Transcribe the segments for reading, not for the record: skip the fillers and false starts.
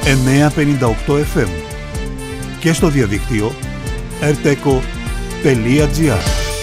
958 FM και στο διαδίκτυο rteco.gr.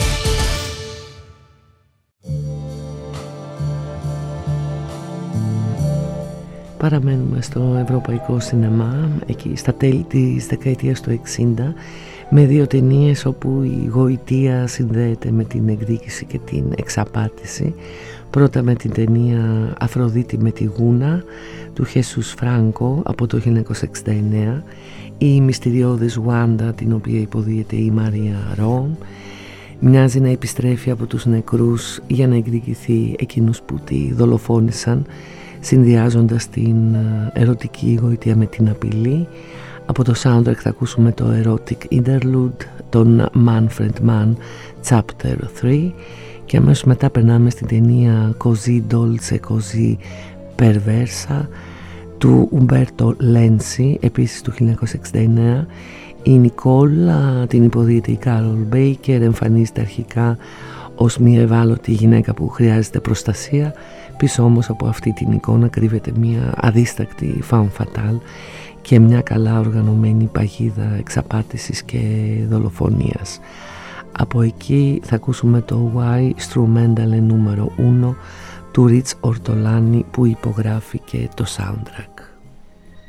Παραμένουμε στο ευρωπαϊκό σινεμά, εκεί στα τέλη της δεκαετίας του 60, με δύο ταινίες όπου η γοητεία συνδέεται με την εκδίκηση και την εξαπάτηση. Πρώτα με την ταινία Αφροδίτη με τη Γούνα του Χέσους Φράνκο από το 1969, η μυστηριώδης Γουάντα την οποία υποδίεται η Μαρία Ρόμ μοιάζει να επιστρέφει από τους νεκρούς για να εκδικηθεί εκείνους που τη δολοφόνησαν, συνδυάζοντας την ερωτική γοητεία με την απειλή. Από το soundtrack θα ακούσουμε το Erotic Interlude των Manfred Mann Chapter 3 και αμέσως μετά περνάμε στην ταινία Così Dolce Così Perversa του Umberto Lenzi, επίσης του 1969. Η Νικόλ την υποδίεται η Κάρολ Μπέικερ, εμφανίζεται αρχικά ως μια ευάλωτη γυναίκα που χρειάζεται προστασία. Πίσω όμως από αυτή την εικόνα κρύβεται μια αδίστακτη femme fatale και μια καλά οργανωμένη παγίδα εξαπάτησης και δολοφονίας. Από εκεί θα ακούσουμε το Y Strumentale νούμερο 1 του Ριτς Ορτολάνη που υπογράφει και το soundtrack.